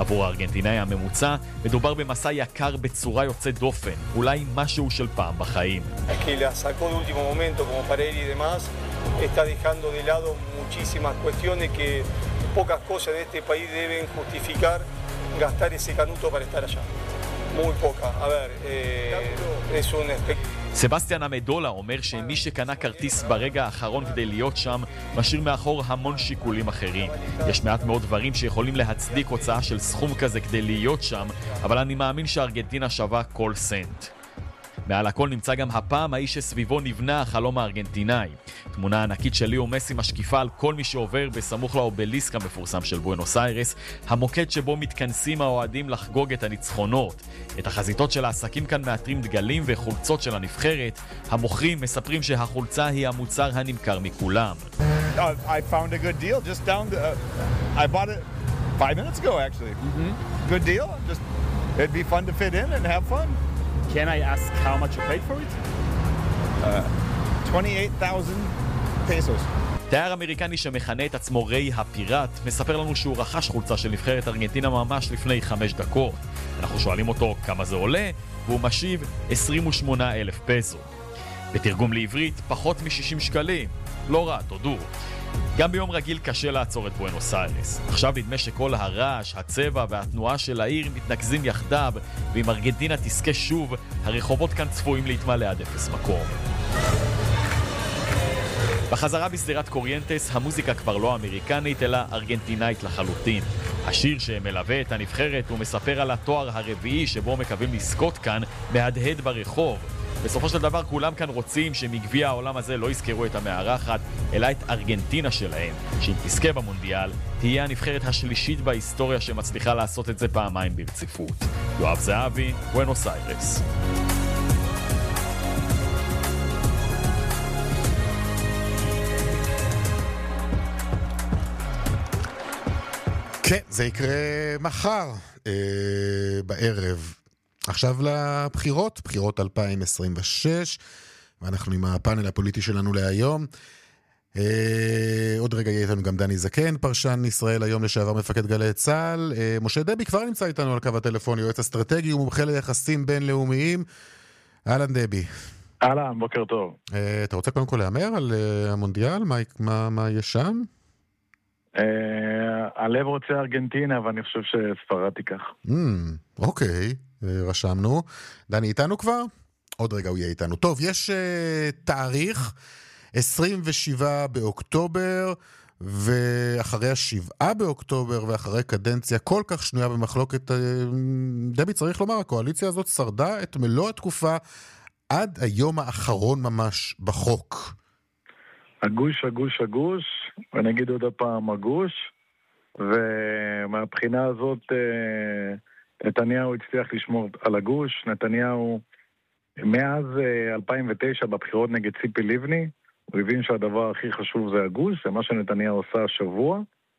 עבור הארגנטינאי הממוצע מדובר במסע יקר בצורה יוצאת דופן, אולי משהו של פעם בחיים. Que la sacó de último momento como Paredes y demás, está dejando de lado muchísimas cuestiones que pocas cosas en este país deben justificar gastar ese canuto para estar allá. Muy poca. A ver, es un סבסטיאן אמדולה אומר שמי שקנה כרטיס ברגע האחרון כדי להיות שם משאיר מאחור המון שיקולים אחרים. יש מעט מאוד דברים שיכולים להצדיק הוצאה של סכום כזה כדי להיות שם, אבל אני מאמין שארגנטינה שווה כל סנט. מעל הכל נמצא גם הפעם האיש שסביבו נבנה החלום הארגנטינאי. תמונה ענקית של ליאו מסי משקיפה על כל מי שעובר בסמוך לאובליסק המפורסם של בואנוס איירס, המוקד שבו מתכנסים האוהדים לחגוג את הניצחונות. את החזיתות של העסקים כאן מאתרים דגלים וחולצות של הנבחרת. המוכרים מספרים שהחולצה היא המוצר הנמכר מכולם. I found a good deal just down the, I bought it 5 minutes ago actually. Good deal. Just it'd be fun to fit in and have fun. Can I ask how much you paid for it? 28,000 pesos. תייר אמריקני שמכנה את עצמו ריי הפיראט מספר לנו שהוא רכש חולצה של נבחרת ארגנטינה ממש לפני 5 דקות. אנחנו שואלים אותו כמה זה עולה, והוא משיב 28,000 פסו. בתרגום לעברית פחות מ-60 שקלים. לא רע, תודו. גם ביום רגיל קשה לעצור את בואנוס איירס. עכשיו נדמה שכל הרעש, הצבע והתנועה של העיר מתנקזים יחדיו, ואם ארגנטינה תזכה שוב, הרחובות כאן צפויים להתמלא עד אפס מקום. בחזרה בסדרת קוריינטס, המוזיקה כבר לא אמריקנית, אלא ארגנטינאית לחלוטין. השיר שמלווה את הנבחרת הוא מספר על התואר הרביעי שבו מקווים לזכות כאן, מהדהד ברחוב. בסופו של דבר כולם כאן רוצים שמגביע העולם הזה לא יזכרו את המארחת, אלא את ארגנטינה שלהם, שאם תזכה במונדיאל, תהיה הנבחרת השלישית בהיסטוריה שמצליחה לעשות את זה פעמיים ברציפות. יואב זהבי, בואנוס איירס. כן, זה יקרה מחר בערב. עכשיו לבחירות, בחירות 2026, ואנחנו עם הפאנל הפוליטי שלנו להיום. עוד רגע יהיה איתנו גם דני זקן, פרשן ישראל היום לשעבר מפקד גלי צה"ל. משה דבי כבר נמצא איתנו על קו הטלפון, יועץ אסטרטגי ומומחה ליחסים בינלאומיים. אהלן דבי. אהלן, בוקר טוב. אתה רוצה קודם כל להמר על המונדיאל? מה יש שם? הלב רוצה ארגנטינה, ואני חושב שספרד תיקח. אוקיי. רשמנו. דני איתנו כבר? עוד רגע הוא יהיה איתנו. טוב, יש תאריך 27 באוקטובר, ואחרי 7 באוקטובר, ואחרי קדנציה כל כך שנויה במחלוקת, דבי צריך לומר, הקואליציה הזאת שרדה את מלוא התקופה עד היום האחרון ממש בחוק. הגוש, ונגיד עוד הפעם הגוש, ומהבחינה הזאת נתניהו הצליח לשמור על הגוש. נתניהו מאז 2009 בבחירות נגד ציפי לבני, הוא הבין שהדבר הכי חשוב זה הגוש, זה מה שנתניהו עושה השבוע,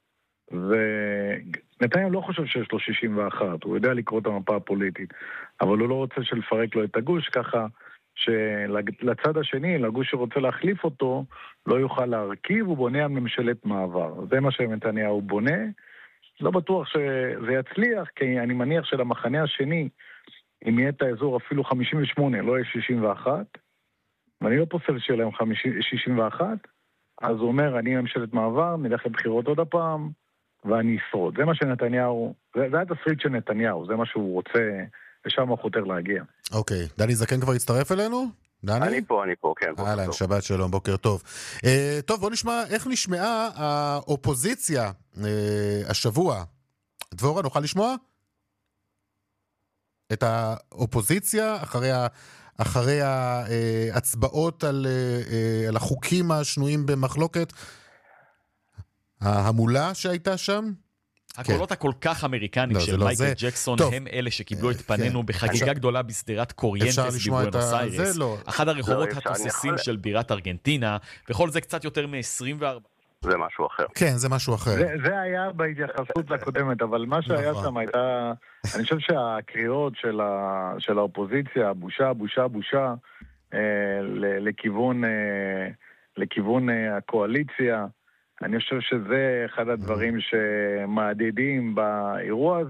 ונתניהו לא חושב שיש לו 61, הוא יודע לקרוא את המפה הפוליטית, אבל הוא לא רוצה שלפרק לו את הגוש, ככה שלצד השני, לגוש שרוצה להחליף אותו, לא יוכל להרכיב, הוא בונה על ממשלת מעבר. זה מה שנתניהו בונה. לא בטוח שזה יצליח, כי אני מניח שלמחנה השני, אם יהיה את האזור אפילו 58, לא יהיה 61, ואני לא פוסל שלהם 61, אז הוא אומר, אני ממשלת מעבר, נלך לבחירות עוד הפעם, ואני אשרוד. זה מה שנתניהו, זה התסריט של נתניהו, זה מה שהוא רוצה, ושם הוא חותר להגיע. אוקיי, דני זקן כבר הצטרף אלינו? דני? אני פה, כן. אהלן, שבת שלום, בוקר טוב. טוב, בוא נשמע איך נשמעה האופוזיציה השבוע. דבורה, נוכל לשמוע? את האופוזיציה אחרי ההצבעות על החוקים השנויים במחלוקת, ההמולה שהייתה שם? הקולות הכל כך אמריקנים של מייקל ג'קסון הם אלה שקיבלו את פנינו בחגיגה גדולה בסדרת קוריינטס בבואנוס איירס, אחד הרחובות התוססים של בירת ארגנטינה, וכל זה קצת יותר מ-24. זה משהו אחר. כן, זה משהו אחר. זה היה בהתייחסות לקודמת, אבל מה שהיה שם הייתה, אני חושב שהקריאות של האופוזיציה, בושה, לכיוון הקואליציה, אני חושב שזה אחד הדברים שמעדידים באירוע הזה.